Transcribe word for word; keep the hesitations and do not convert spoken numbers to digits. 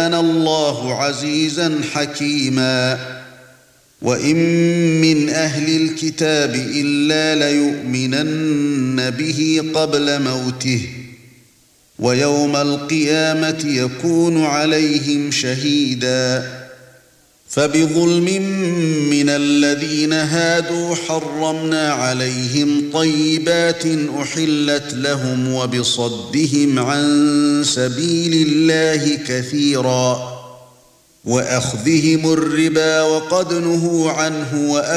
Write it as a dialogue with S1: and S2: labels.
S1: وكان الله عزيزا حكيما وإن من أهل الكتاب إلا ليؤمنن به قبل موته ويوم القيامة يكون عليهم شهيدا فبظلم من الذين هادوا حرمنا عليهم طيبات أحلت لهم وبصدهم عن سبيل الله كثيرا وأخذهم الربا وقد نهوا عنه